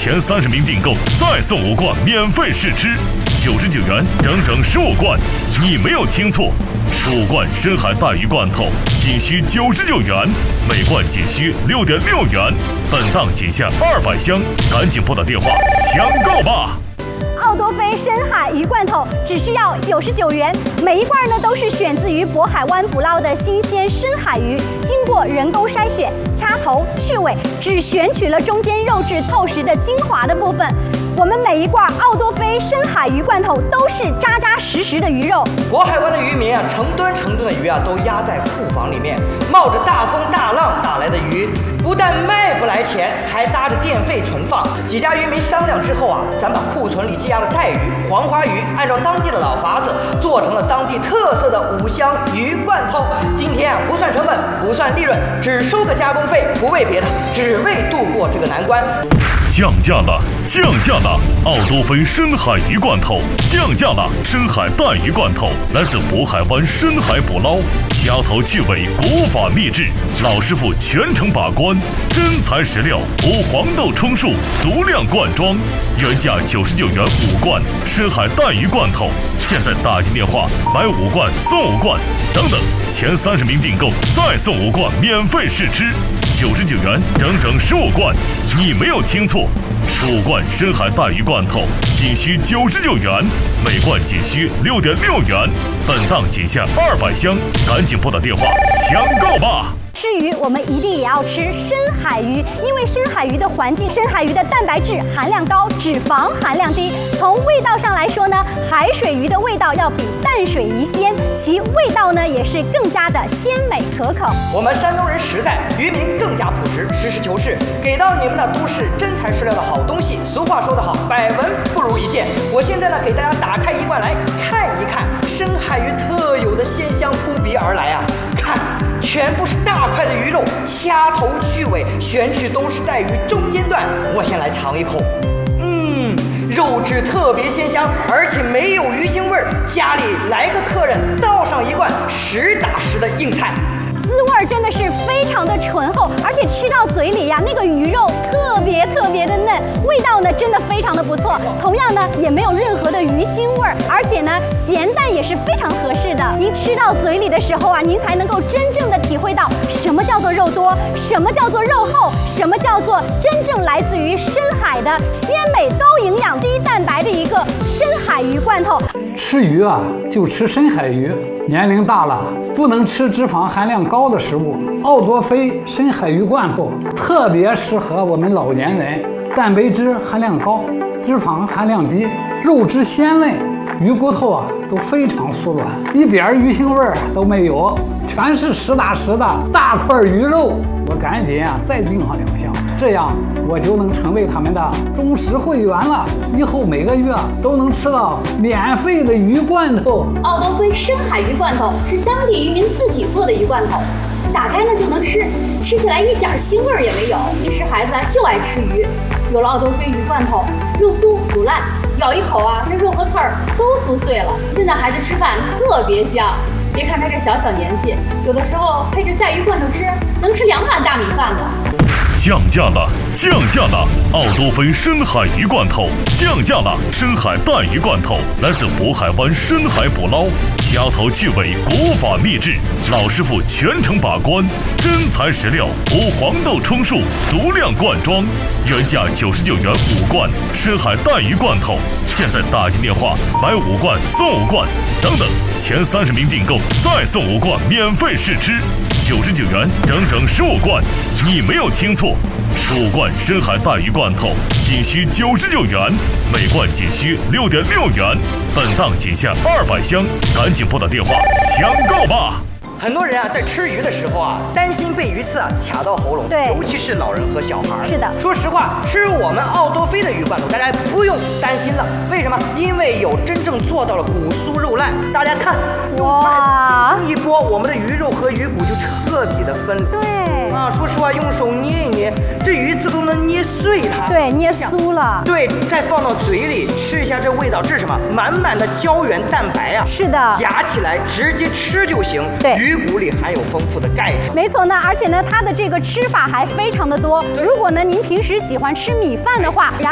前30名订购再送5罐免费试吃，99元整整15罐，你没有听错，15罐深海带鱼罐头仅需99元，每罐仅需6.6元，本档仅限200箱，赶紧拨打电话抢购吧！ 奥多菲深海鱼罐头只需要99元，每一罐呢都是选自于渤海湾捕捞的新鲜深海鱼，经过人工筛选、掐头去尾，只选取了中间肉质透实的精华的部分。我们每一罐奥多菲深海鱼罐头都是扎扎实实的鱼肉。 渤海湾的渔民啊，成吨成吨的鱼啊都压在库房里面，冒着大风大浪打来的鱼，不但卖不来钱，还搭着电费存放。几家渔民商量之后啊，咱把库存里积压的带鱼、黄花鱼，按照当地的老法子，做成了当地特色的5香鱼罐头。今天啊，不算成本，不算利润，只收个加工费，不为别的，只为度过这个难关。 降价了，降价了！奥多菲深海鱼罐头降价了，深海带鱼罐头来自渤海湾深海捕捞，掐头去尾，古法秘制，老师傅全程把关，真材实料，无黄豆充数，足量灌装，原价99元5罐深海带鱼罐头，现在打进电话买5罐送5罐，等等，前30名订购再送5罐免费试吃，99元整整15罐，你没有听错，15罐深海带鱼罐头仅需99元，每罐仅需6.6元，本档仅限200箱，赶紧拨打电话抢购吧！ 吃鱼，我们一定也要吃深海鱼，因为深海鱼的环境，深海鱼的蛋白质含量高，脂肪含量低。从味道上来说呢，海水鱼的味道要比淡水鱼鲜，其味道呢也是更加的鲜美可口。 我们山东人实在，渔民更加朴实，实事求是，给到你们的都是真材实料的好东西。俗话说得好，百闻不如一见。我现在呢，给大家打开一罐来看一看，深海鱼特有的鲜香扑鼻而来啊！看，全部是大块的鱼肉，掐头去尾，选取都是带鱼中间段。我先来尝一口，肉质特别鲜香，而且没有鱼腥味儿。家里来个客人，倒上一罐实打实的硬菜。 滋味真的是非常的醇厚，而且吃到嘴里呀，那个鱼肉特别的嫩，味道呢真的非常的不错。同样呢，也没有任何的鱼腥味儿，而且呢，咸淡也是非常合适的。您吃到嘴里的时候啊，您才能够真正的体会到什么叫做肉多，什么叫做肉厚，什么叫做真正来自于深海的鲜美、高营养、低蛋白的一个深海鱼罐头。 吃鱼啊，就吃深海鱼。年龄大了，不能吃脂肪含量高的食物。奥多菲深海鱼罐头特别适合我们老年人，蛋白质含量高，脂肪含量低，肉质鲜嫩，鱼骨头啊都非常酥软，一点鱼腥味儿都没有，全是实打实的大块鱼肉。我赶紧啊再订上2箱，这样我就能成为他们的忠实会员了。以后每个月都能吃到免费的鱼罐头。 奥多菲深海鱼罐头是当地渔民自己做的鱼罐头，打开呢就能吃，吃起来一点腥味儿也没有。平时孩子就爱吃鱼，有了奥多菲鱼罐头，肉酥不烂，咬一口啊，那肉和刺儿都酥碎了。现在孩子吃饭特别香。别看他这小年纪，有的时候配着带鱼罐头吃，能吃2碗大米饭呢。 降价了，降价了！奥多菲深海鱼罐头降价了，深海带鱼罐头来自渤海湾深海捕捞，掐头去尾，古法秘制，老师傅全程把关，真材实料，无黄豆充数，足量灌装，原价99元5罐深海带鱼罐头，现在打进电话买5罐送5罐，等等，前30名订购再送5罐免费试吃，99元整整15罐，你没有听错，15罐深海带鱼罐头仅需99元，每罐仅需6.6元，本档仅限200箱，赶紧拨打电话抢购吧！ 很多人啊，在吃鱼的时候啊，担心被鱼刺啊卡到喉咙， 对， 尤其是老人和小孩。 是的， 说实话，吃我们奥多菲的鱼罐头，大家不用担心了。为什么？因为有真正做到了骨酥肉烂。大家看，用筷子轻轻一拨，我们的鱼肉和鱼骨就彻底的分离。 对啊，说实话，用手捏一捏，这鱼刺都能捏碎它。 对，捏酥了。 对，再放到嘴里吃一下，这味道这是什么？满满的胶原蛋白啊！ 是的， 夹起来直接吃就行。 对， 鱼骨里含有丰富的钙质。 没错呢，而且呢，它的这个吃法还非常的多。如果呢您平时喜欢吃米饭的话，然